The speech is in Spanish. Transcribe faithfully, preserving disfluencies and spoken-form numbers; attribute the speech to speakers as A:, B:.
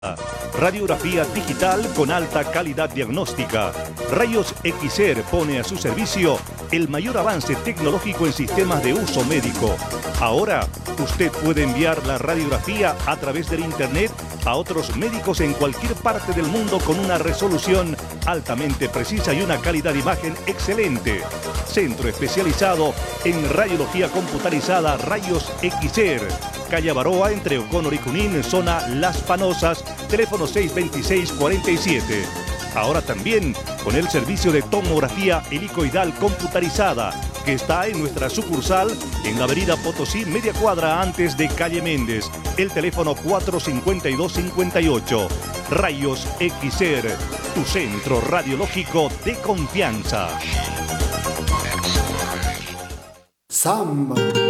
A: Radiografía digital con alta calidad diagnóstica. Rayos Xer pone a su servicio el mayor avance tecnológico en sistemas de uso médico. Ahora, usted puede enviar la radiografía a través del Internet a otros médicos en cualquier parte del mundo con una resolución altamente precisa y una calidad de imagen excelente. Centro especializado en radiología computarizada Rayos Xer. Calle Baroa, entre O'Connor y Junín, zona Las Panosas, teléfono seis veintiséis cuarenta y siete. Ahora también con el servicio de tomografía helicoidal computarizada, que está en nuestra sucursal en la avenida Potosí, media cuadra antes de Calle Méndez. El teléfono cuatro cincuenta y dos cincuenta y ocho. Rayos Xer, tu centro radiológico de confianza.
B: Samba.